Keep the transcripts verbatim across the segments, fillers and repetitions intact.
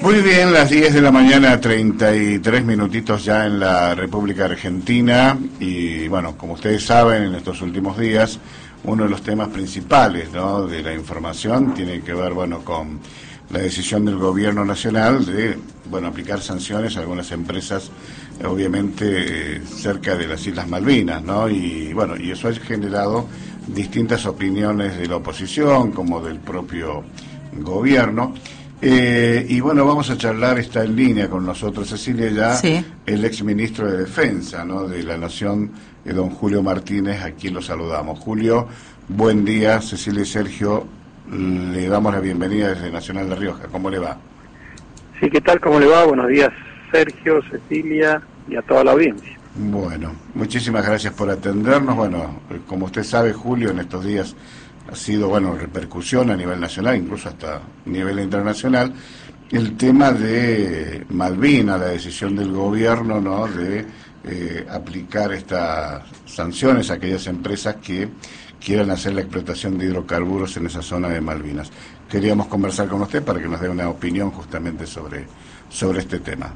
Muy bien, las diez de la mañana, treinta y tres minutitos ya en la República Argentina. Y bueno, como ustedes saben, en estos últimos días, uno de los temas principales, ¿no?, de la información tiene que ver, bueno, con la decisión del gobierno nacional de, bueno, aplicar sanciones a algunas empresas, obviamente, eh, cerca de las Islas Malvinas, ¿no? Y bueno, y eso ha generado distintas opiniones de la oposición, como del propio gobierno. Eh, y bueno, vamos a charlar, está en línea con nosotros, Cecilia, ya sí. El exministro de Defensa, ¿no?, de la Nación, eh, don Julio Martínez. Aquí lo saludamos. Julio, buen día. Cecilia y Sergio, le damos la bienvenida desde Nacional de Rioja. ¿Cómo le va? Sí, ¿qué tal? ¿Cómo le va? Buenos días, Sergio, Cecilia y a toda la audiencia. Bueno, muchísimas gracias por atendernos. Bueno, como usted sabe, Julio, en estos días ha sido, bueno, repercusión a nivel nacional, incluso hasta nivel internacional, el tema de Malvinas, la decisión del gobierno, ¿no?, de eh, aplicar estas sanciones a aquellas empresas que quieran hacer la explotación de hidrocarburos en esa zona de Malvinas. Queríamos conversar con usted para que nos dé una opinión justamente sobre, sobre este tema.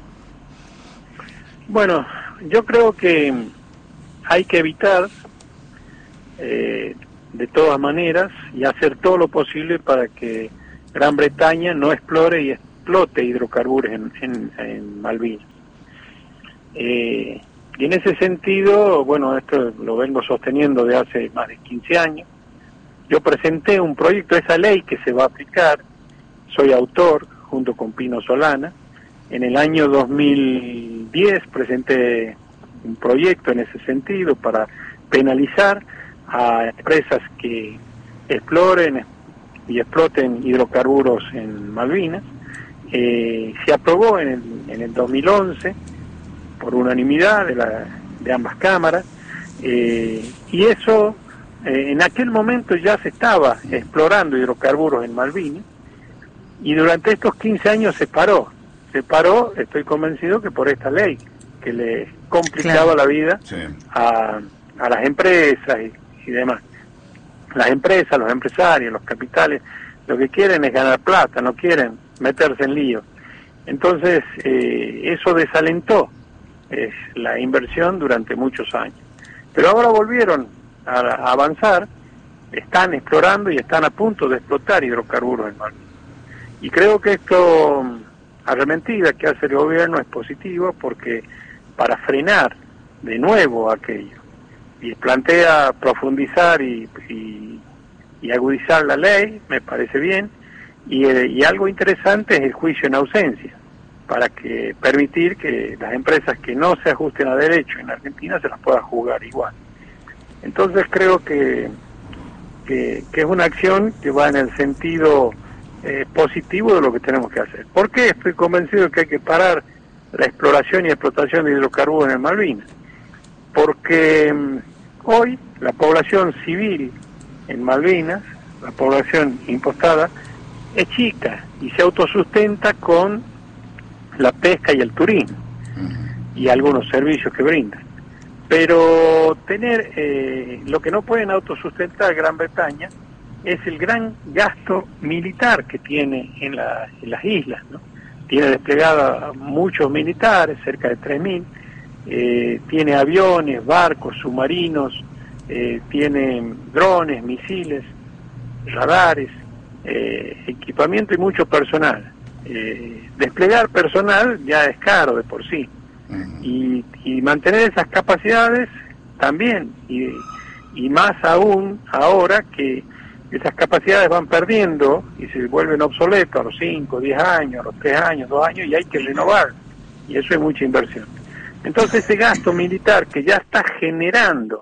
Bueno, yo creo que hay que evitar eh, de todas maneras y hacer todo lo posible para que Gran Bretaña no explore y explote hidrocarburos en, en, en Malvinas. Eh, y en ese sentido, bueno, esto lo vengo sosteniendo de hace más de quince años. Yo presenté un proyecto de esa ley que se va a aplicar, soy autor junto con Pino Solana. En el año dos mil diez presenté un proyecto en ese sentido para penalizar a empresas que exploren y exploten hidrocarburos en Malvinas. Eh, se aprobó en el, en el dos mil once por unanimidad de, la, de ambas cámaras, eh, y eso eh, en aquel momento ya se estaba explorando hidrocarburos en Malvinas, y durante estos quince años se paró, se paró, estoy convencido que por esta ley, que le complicaba claro. la vida sí. a, a las empresas y, y demás. Las empresas, los empresarios, los capitales, lo que quieren es ganar plata, no quieren meterse en lío. Entonces, eh, eso desalentó eh, la inversión durante muchos años. Pero ahora volvieron a, a avanzar, están explorando y están a punto de explotar hidrocarburos en Malvinas. Y creo que esto, arremetida que hace el gobierno, es positivo, porque para frenar de nuevo aquello, y plantea profundizar y, y, y agudizar la ley, me parece bien, y, y algo interesante es el juicio en ausencia, para que permitir que las empresas que no se ajusten a derecho en Argentina se las puedan juzgar igual. Entonces creo que, que, que es una acción que va en el sentido eh, positivo de lo que tenemos que hacer. ¿Por qué estoy convencido de que hay que parar la exploración y explotación de hidrocarburos en Malvinas? Porque um, hoy la población civil en Malvinas, la población impostada, es chica y se autosustenta con la pesca y el turismo y algunos servicios que brindan. Pero tener eh, lo que no pueden autosustentar Gran Bretaña es el gran gasto militar que tiene en, la, en las islas, ¿no? Tiene desplegada muchos militares, cerca de tres mil, eh, tiene aviones, barcos, submarinos, eh, tiene drones, misiles, radares, eh, equipamiento y mucho personal. Eh, desplegar personal ya es caro de por sí, uh-huh. y, y mantener esas capacidades también, y, y más aún ahora que esas capacidades van perdiendo y se vuelven obsoletos a los cinco, diez años, a los tres años, dos años, y hay que renovar, y eso es mucha inversión. Entonces ese gasto militar que ya está generando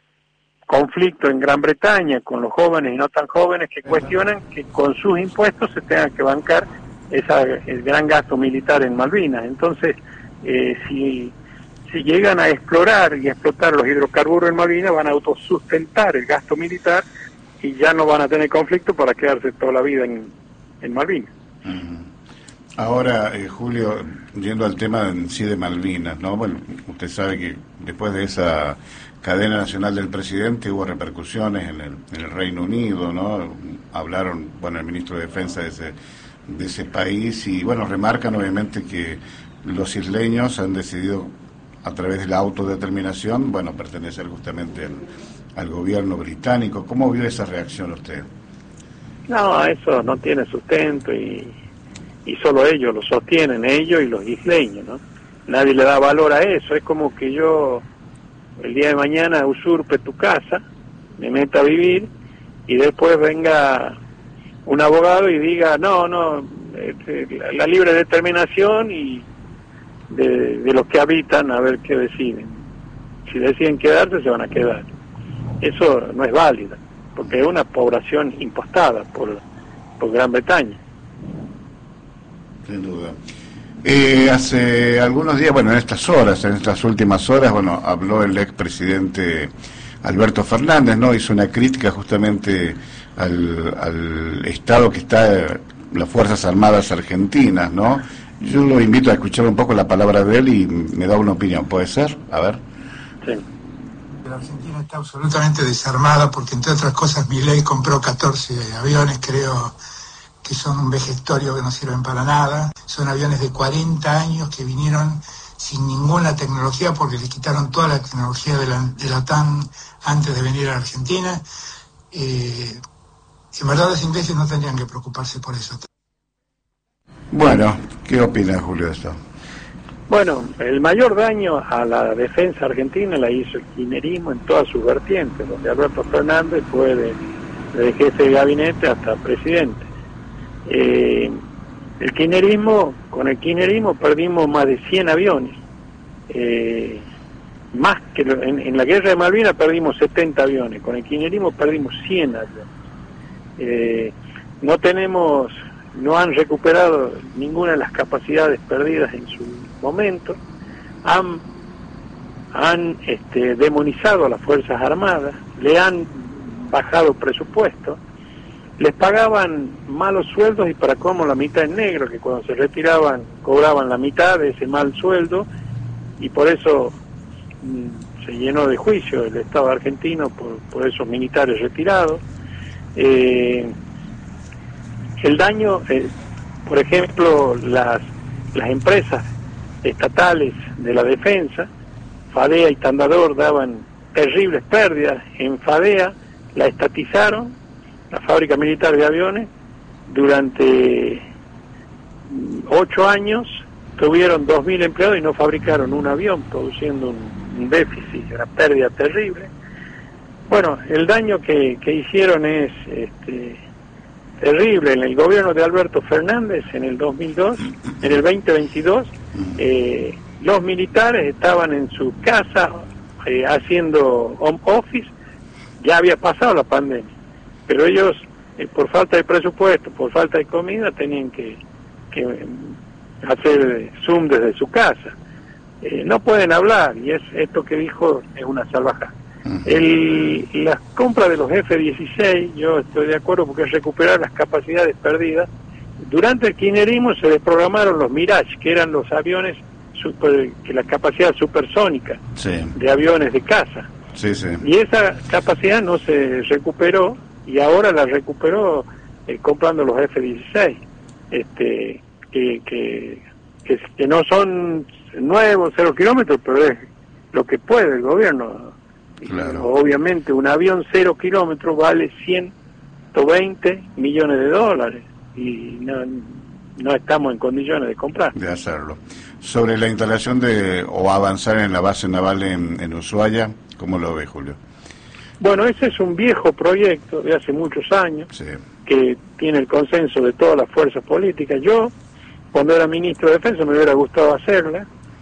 conflicto en Gran Bretaña con los jóvenes y no tan jóvenes que cuestionan que con sus impuestos se tengan que bancar esa, el gran gasto militar en Malvinas. Entonces, eh, si, si llegan a explorar y explotar los hidrocarburos en Malvinas, van a autosustentar el gasto militar y ya no van a tener conflicto para quedarse toda la vida en, en Malvinas. Uh-huh. Ahora, eh, Julio, yendo al tema en sí de Malvinas, ¿no? Bueno, usted sabe que después de esa cadena nacional del presidente hubo repercusiones en el, en el Reino Unido, ¿no? Hablaron, bueno, el ministro de Defensa de ese de ese país y bueno, remarcan obviamente que los isleños han decidido a través de la autodeterminación, bueno, pertenecer justamente al, al gobierno británico. ¿Cómo vio esa reacción usted? No, eso no tiene sustento y, y solo ellos lo sostienen, ellos y los isleños, ¿no? Nadie le da valor a eso. Es como que yo el día de mañana usurpe tu casa, me meta a vivir y después venga un abogado y diga, no, no, este, la, la libre determinación y de, de los que habitan a ver qué deciden. Si deciden quedarse, se van a quedar. Eso no es válido, porque es una población impostada por, por Gran Bretaña. Sin duda. Eh, hace algunos días, bueno, en estas horas, en estas últimas horas, bueno, habló el expresidente Alberto Fernández, ¿no? Hizo una crítica justamente al, al estado que está las Fuerzas Armadas Argentinas, ¿no? Yo lo invito a escuchar un poco la palabra de él y me da una opinión, ¿puede ser? A ver. Sí. La Argentina está absolutamente desarmada porque, entre otras cosas, Milei compró catorce aviones, creo que son un vejestorio que no sirven para nada. Son aviones de cuarenta años que vinieron sin ninguna tecnología porque les quitaron toda la tecnología de la, de la OTAN antes de venir a la Argentina. Eh, en verdad los ingleses no tendrían que preocuparse por eso. Bueno, ¿qué opina Julio de esto? Bueno, el mayor daño a la defensa argentina la hizo el kirchnerismo en todas sus vertientes, donde Alberto Fernández fue de, de jefe de gabinete hasta presidente. Eh, el kirchnerismo, con el kirchnerismo perdimos más de cien aviones. Eh, más que lo, en, en la guerra de Malvinas perdimos setenta aviones, con el kirchnerismo perdimos cien aviones. Eh, no tenemos, no han recuperado ninguna de las capacidades perdidas en su momento, han, han este, demonizado a las Fuerzas Armadas, le han bajado presupuesto, les pagaban malos sueldos y para cómo la mitad en negro, que cuando se retiraban cobraban la mitad de ese mal sueldo y por eso mmm, se llenó de juicio el Estado argentino por, por esos militares retirados. Eh, el daño, eh, por ejemplo, las, las empresas estatales de la defensa, FADEA y Tandador daban terribles pérdidas. En FADEA la estatizaron, la fábrica militar de aviones, durante ocho años tuvieron dos mil empleados y no fabricaron un avión, produciendo un, un déficit, una pérdida terrible. Bueno, el daño que, que hicieron es este, terrible. En el gobierno de Alberto Fernández, en el dos mil dos, en el veinte veintidós, eh, los militares estaban en su casa eh, haciendo home office. Ya había pasado la pandemia, pero ellos, eh, por falta de presupuesto, por falta de comida, tenían que, que hacer Zoom desde su casa. Eh, no pueden hablar, y es esto que dijo es una salvajada. El, la compra de los F dieciséis, yo estoy de acuerdo porque es recuperar las capacidades perdidas. Durante el kirchnerismo se desprogramaron los Mirage, que eran los aviones super, que la capacidad supersónica, sí, de aviones de caza. Sí, sí. Y esa capacidad no se recuperó y ahora la recuperó eh, comprando los F dieciséis, este, que, que, que, que no son nuevos, cero kilómetros, pero es lo que puede el gobierno. Claro. Obviamente un avión cero kilómetros vale ciento veinte millones de dólares y no, no estamos en condiciones de comprar. De hacerlo. Sobre la instalación de o avanzar en la base naval en, en Ushuaia, ¿cómo lo ve, Julio? Bueno, ese es un viejo proyecto de hace muchos años, sí, que tiene el consenso de todas las fuerzas políticas. Yo, cuando era ministro de Defensa, me hubiera gustado hacerla,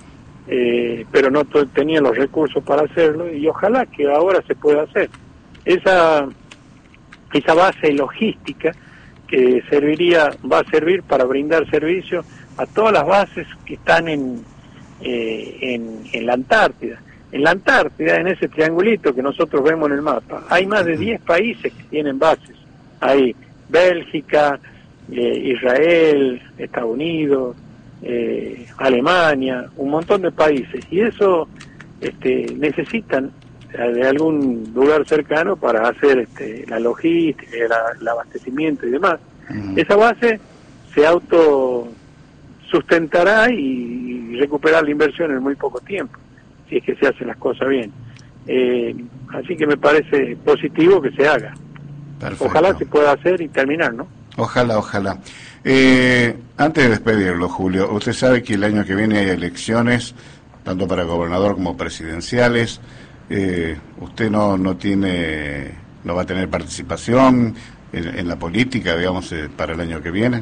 Eh, pero no tenía los recursos para hacerlo y ojalá que ahora se pueda hacer. Esa esa base logística que serviría va a servir para brindar servicio a todas las bases que están en, eh, en, en la Antártida. En la Antártida, en ese triangulito que nosotros vemos en el mapa, hay más de diez países que tienen bases. Hay Bélgica, eh, Israel, Estados Unidos, Eh, Alemania, un montón de países, y eso este, necesitan de algún lugar cercano para hacer este, la logística, la, el abastecimiento y demás. Uh-huh. Esa base se auto sustentará y, y recuperar la inversión en muy poco tiempo, si es que se hacen las cosas bien. Eh, así que me parece positivo que se haga. Perfecto. Ojalá se pueda hacer y terminar, ¿no? Ojalá, ojalá. Eh, antes de despedirlo, Julio, usted sabe que el año que viene hay elecciones, tanto para gobernador como presidenciales. Eh, ¿Usted no no tiene, no va a tener participación en, en la política, digamos, eh, para el año que viene?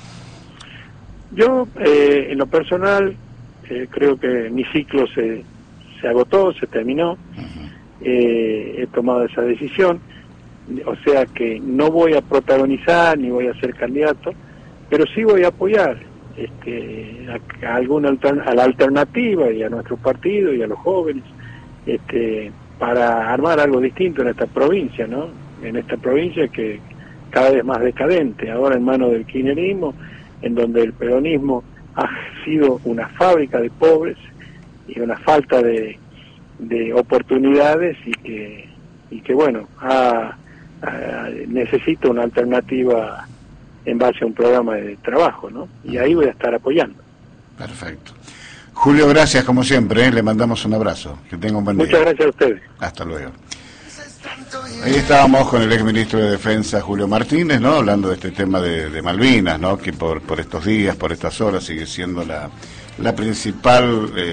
Yo, eh, en lo personal, eh, creo que mi ciclo se, se agotó, se terminó. Uh-huh. eh, he tomado esa decisión, o sea que no voy a protagonizar ni voy a ser candidato, pero sí voy a apoyar este, a, a alguna altern- a la alternativa y a nuestro partido y a los jóvenes, este, para armar algo distinto en esta provincia, ¿no? En esta provincia que cada vez más decadente, ahora en manos del kirchnerismo, en donde el peronismo ha sido una fábrica de pobres y una falta de, de oportunidades y que, y que bueno, ha, ha, necesita una alternativa en base a un programa de trabajo, ¿no? Y ahí voy a estar apoyando. Perfecto. Julio, gracias como siempre, ¿eh? Le mandamos un abrazo. Que tenga un buen día. Muchas gracias a ustedes. Hasta luego. Ahí estábamos con el exministro de Defensa, Julio Martínez, ¿no? Hablando de este tema de, de Malvinas, ¿no? Que por, por estos días, por estas horas, sigue siendo la, la principal... Eh,